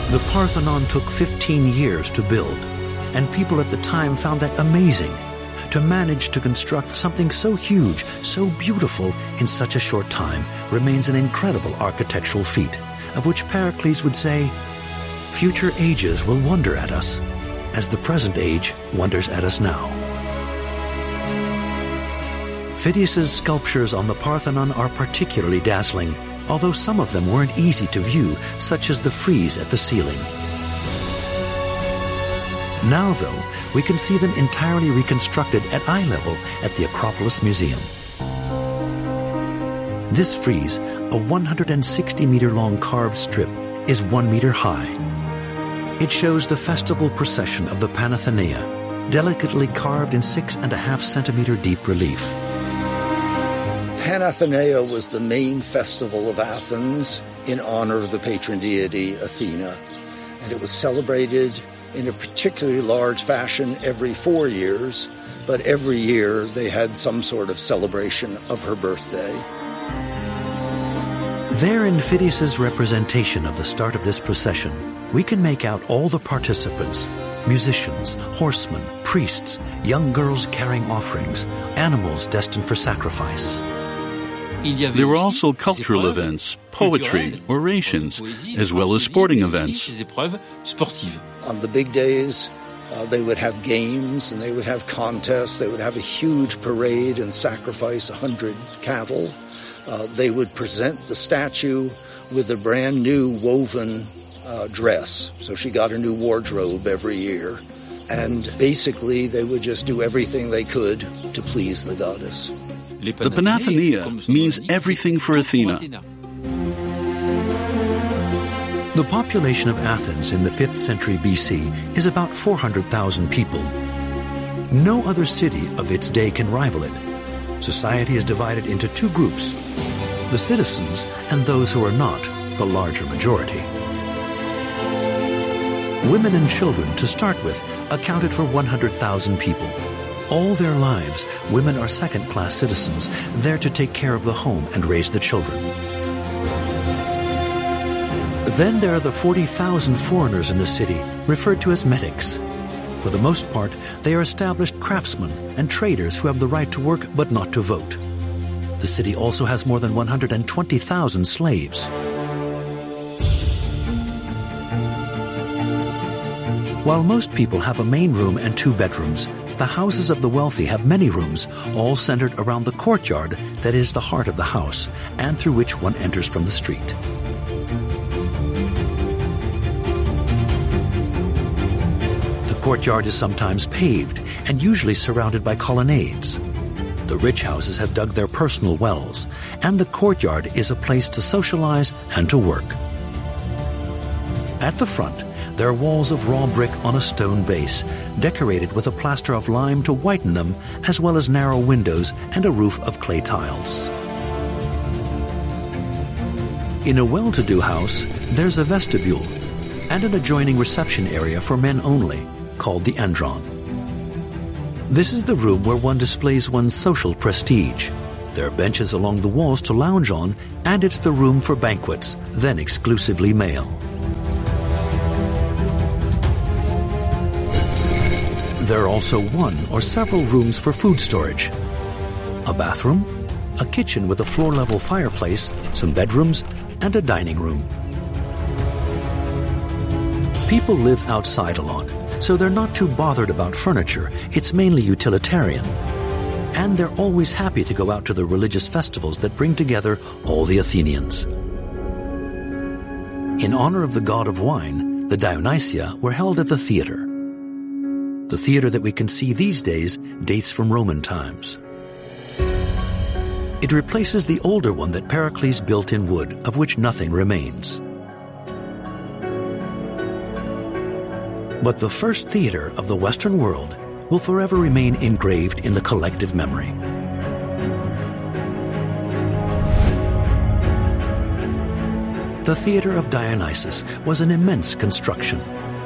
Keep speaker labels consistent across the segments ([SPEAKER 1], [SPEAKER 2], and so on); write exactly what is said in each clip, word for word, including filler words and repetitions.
[SPEAKER 1] The Parthenon took fifteen years to build, and people at the time found that amazing. To manage to construct something so huge, so beautiful in such a short time remains an incredible architectural feat, of which Pericles would say, "Future ages will wonder at us, as the present age wonders at us now." Phidias's sculptures on the Parthenon are particularly dazzling, although some of them weren't easy to view, such as the frieze at the ceiling. Now, though, we can see them entirely reconstructed at eye level at the Acropolis Museum. This frieze, a one hundred sixty meter long carved strip, is one meter high. It shows the festival procession of the Panathenaea, delicately carved in six and a half centimeter deep relief.
[SPEAKER 2] Panathenaea was the main festival of Athens in honor of the patron deity Athena, and it was celebrated in a particularly large fashion every four years, but every year they had some sort of celebration of her birthday.
[SPEAKER 1] There in Phidias's representation of the start of this procession, we can make out all the participants: musicians, horsemen, priests, young girls carrying offerings, animals destined for sacrifice.
[SPEAKER 3] There were also cultural events, poetry, orations, as well as sporting events.
[SPEAKER 2] On the big days, uh, they would have games and they would have contests. They would have a huge parade and sacrifice a hundred cattle. Uh, they would present the statue with a brand new woven uh, dress. So she got a new wardrobe every year. And basically, they would just do everything they could to please the goddess.
[SPEAKER 3] The Panathenaea means everything for Athena.
[SPEAKER 1] The population of Athens in the fifth century B C is about four hundred thousand people. No other city of its day can rival it. Society is divided into two groups: the citizens and those who are not, the larger majority. Women and children, to start with, accounted for one hundred thousand people. All their lives, women are second-class citizens, there to take care of the home and raise the children. Then there are the forty thousand foreigners in the city, referred to as metics. For the most part, they are established craftsmen and traders who have the right to work but not to vote. The city also has more than one hundred twenty thousand slaves. While most people have a main room and two bedrooms, the houses of the wealthy have many rooms, all centered around the courtyard that is the heart of the house, and through which one enters from the street. The courtyard is sometimes paved and usually surrounded by colonnades. The rich houses have dug their personal wells, and the courtyard is a place to socialize and to work. At the front, there are walls of raw brick on a stone base, decorated with a plaster of lime to whiten them, as well as narrow windows and a roof of clay tiles. In a well-to-do house, there's a vestibule and an adjoining reception area for men only, called the andron. This is the room where one displays one's social prestige. There are benches along the walls to lounge on, and it's the room for banquets, then exclusively male. There are also one or several rooms for food storage, a bathroom, a kitchen with a floor-level fireplace, some bedrooms, and a dining room. People live outside a lot, so they're not too bothered about furniture. It's mainly utilitarian. And they're always happy to go out to the religious festivals that bring together all the Athenians. In honor of the god of wine, the Dionysia were held at the theater. The theater that we can see these days dates from Roman times. It replaces the older one that Pericles built in wood, of which nothing remains. But the first theater of the Western world will forever remain engraved in the collective memory. The Theater of Dionysus was an immense construction.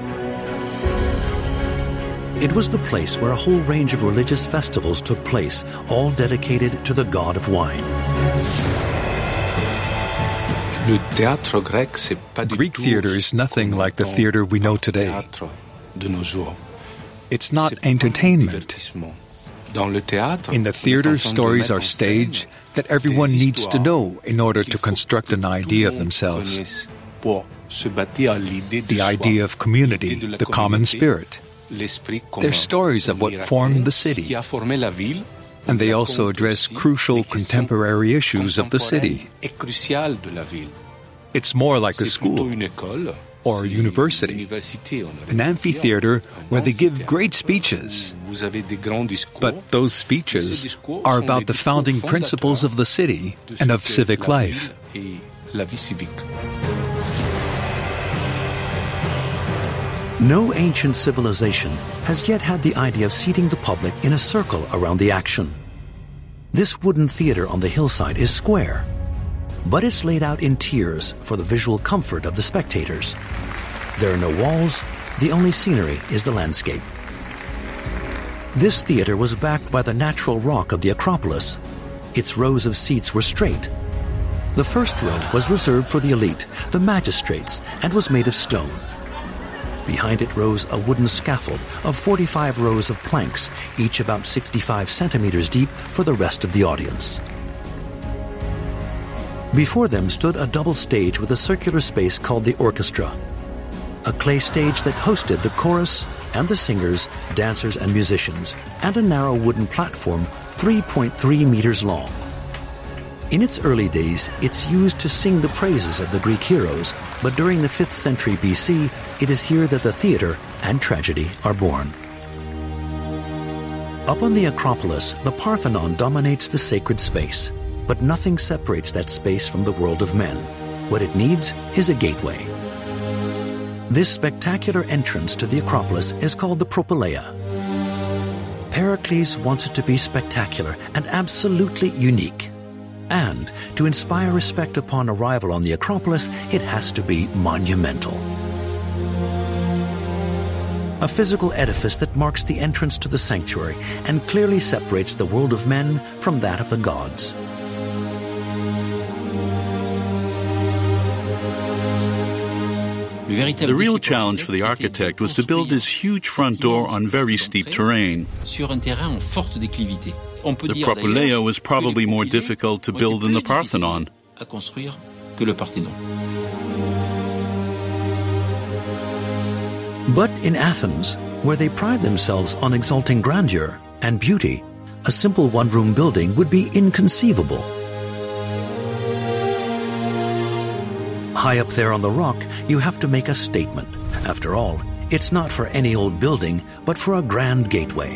[SPEAKER 1] It was the place where a whole range of religious festivals took place, all dedicated to the god of wine.
[SPEAKER 4] Greek theater is nothing like the theater we know today. It's not entertainment. In the theater, stories are staged that everyone needs to know in order to construct an idea of themselves. The idea of community, the common spirit. They're stories of what formed the city. And they also address crucial contemporary issues of the city. It's more like a school or a university, an amphitheater where they give great speeches. But those speeches are about the founding principles of the city and of civic life.
[SPEAKER 1] No ancient civilization has yet had the idea of seating the public in a circle around the action. This wooden theater on the hillside is square, but it's laid out in tiers for the visual comfort of the spectators. There are no walls, the only scenery is the landscape. This theater was backed by the natural rock of the Acropolis. Its rows of seats were straight. The first row was reserved for the elite, the magistrates, and was made of stone. Behind it rose a wooden scaffold of forty-five rows of planks, each about sixty-five centimeters deep, for the rest of the audience. Before them stood a double stage with a circular space called the orchestra, a clay stage that hosted the chorus and the singers, dancers, and musicians, and a narrow wooden platform three point three meters long. In its early days, it's used to sing the praises of the Greek heroes, but during the fifth century B C, it is here that the theater and tragedy are born. Up on the Acropolis, the Parthenon dominates the sacred space, but nothing separates that space from the world of men. What it needs is a gateway. This spectacular entrance to the Acropolis is called the Propylaea. Pericles wants it to be spectacular and absolutely unique. And to inspire respect upon arrival on the Acropolis, it has to be monumental. A physical edifice that marks the entrance to the sanctuary and clearly separates the world of men from that of the gods.
[SPEAKER 3] The real challenge for the architect was to build this huge front door on very steep terrain. The Propylaea was probably more difficult to build than the Parthenon.
[SPEAKER 1] But in Athens, where they pride themselves on exalting grandeur and beauty, a simple one-room building would be inconceivable. High up there on the rock, you have to make a statement. After all, it's not for any old building, but for a grand gateway.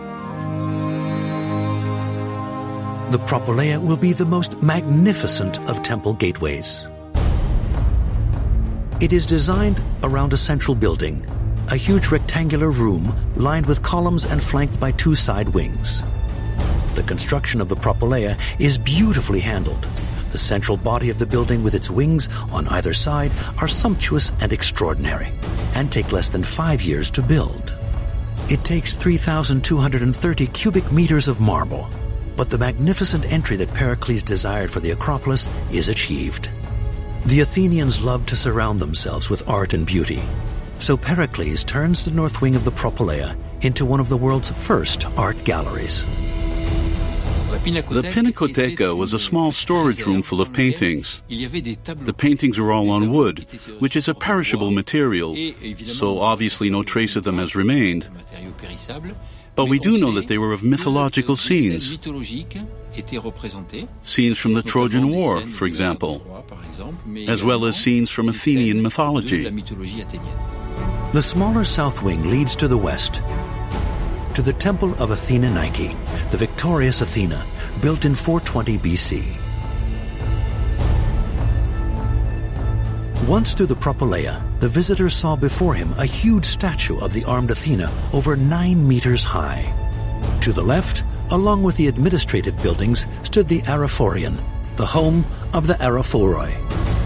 [SPEAKER 1] The Propylaea will be the most magnificent of temple gateways. It is designed around a central building, a huge rectangular room lined with columns and flanked by two side wings. The construction of the Propylaea is beautifully handled. The central body of the building with its wings on either side are sumptuous and extraordinary, and take less than five years to build. It takes three thousand two hundred thirty cubic meters of marble, but the magnificent entry that Pericles desired for the Acropolis is achieved. The Athenians loved to surround themselves with art and beauty, so Pericles turns the north wing of the Propylaea into one of the world's first art galleries.
[SPEAKER 3] The Pinacotheca was a small storage room full of paintings. The paintings are all on wood, which is a perishable material, so obviously no trace of them has remained. But we do know that they were of mythological scenes. Scenes from the Trojan War, for example, as well as scenes from Athenian mythology.
[SPEAKER 1] The smaller south wing leads to the west, to the Temple of Athena Nike, the victorious Athena, built in four twenty B C. Once through the Propylaea, the visitor saw before him a huge statue of the armed Athena over nine meters high. To the left, along with the administrative buildings, stood the Araphorion, the home of the Araphoroi.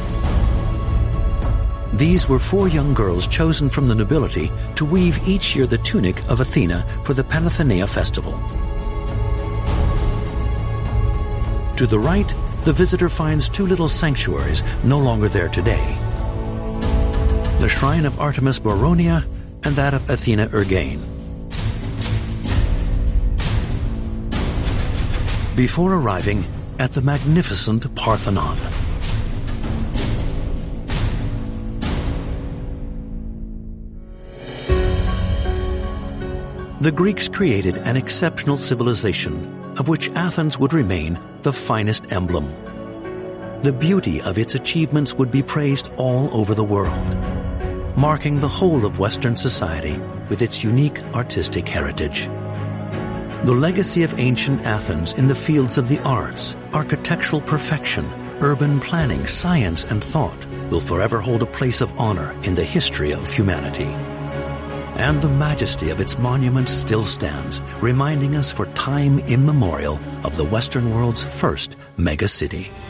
[SPEAKER 1] These were four young girls chosen from the nobility to weave each year the tunic of Athena for the Panathenaea festival. To the right, the visitor finds two little sanctuaries no longer there today. The shrine of Artemis Boronia and that of Athena Ergain. Before arriving at the magnificent Parthenon. The Greeks created an exceptional civilization, of which Athens would remain the finest emblem. The beauty of its achievements would be praised all over the world, marking the whole of Western society with its unique artistic heritage. The legacy of ancient Athens in the fields of the arts, architectural perfection, urban planning, science, and thought will forever hold a place of honor in the history of humanity. And the majesty of its monuments still stands, reminding us for time immemorial of the Western world's first megacity.